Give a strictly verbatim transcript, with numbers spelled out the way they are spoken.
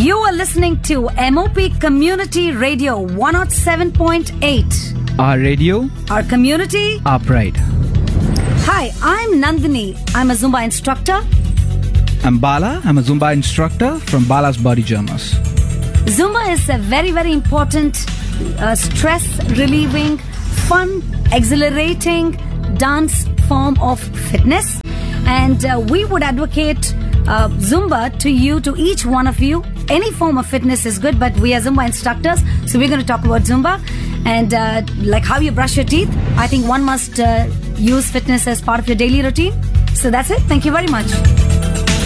You are listening to M O P Community Radio one oh seven point eight. Our radio, our community, our pride. Hi, I'm Nandini. I'm a Zumba instructor. I'm Bala. I'm a Zumba instructor from Bala's Body Jammers. Zumba is a very, very important uh, stress-relieving, fun, exhilarating dance form of fitness. And uh, we would advocate uh, Zumba to you, to each one of you. Any form of fitness is good, but we are Zumba instructors, so we're going to talk about Zumba. And uh, like how you brush your teeth, I think one must uh, use fitness as part of your daily routine. So that's it. Thank you very much.